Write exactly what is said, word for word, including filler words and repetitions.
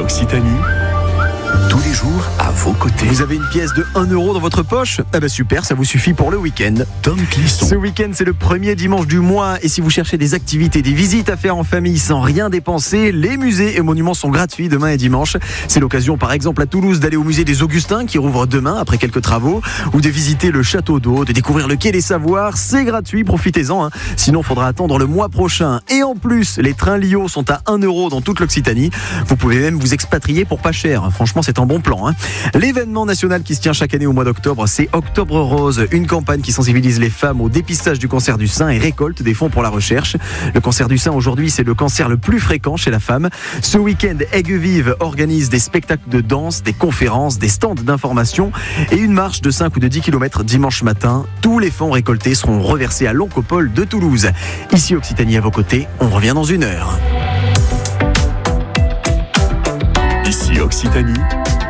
Occitanie, tous les jours à vos côtés. Vous avez une pièce de un euro dans votre poche ? Ah bah super, ça vous suffit pour le week-end. Tom Clisson. Ce week-end, c'est le premier dimanche du mois. Et si vous cherchez des activités, des visites à faire en famille sans rien dépenser, les musées et monuments sont gratuits demain et dimanche. C'est l'occasion, par exemple, à Toulouse, d'aller au musée des Augustins qui rouvre demain après quelques travaux, ou de visiter le château d'eau, de découvrir le quai des Savoirs. C'est gratuit, profitez-en. Hein. Sinon, il faudra attendre le mois prochain. Et en plus, les trains Lio sont à un euro dans toute l'Occitanie. Vous pouvez même vous expatrier pour pas cher. Franchement, c'est un bon plan. Hein. L'événement national qui se tient chaque année au mois d'octobre, c'est Octobre Rose, une campagne qui sensibilise les femmes au dépistage du cancer du sein et récolte des fonds pour la recherche. Le cancer du sein, aujourd'hui, c'est le cancer le plus fréquent chez la femme. Ce week-end, Aigues Vives organise des spectacles de danse, des conférences, des stands d'information et une marche de cinq ou de dix kilomètres dimanche matin. Tous les fonds récoltés seront reversés à l'Oncopole de Toulouse. Ici Occitanie à vos côtés, on revient dans une heure. Ici Occitanie,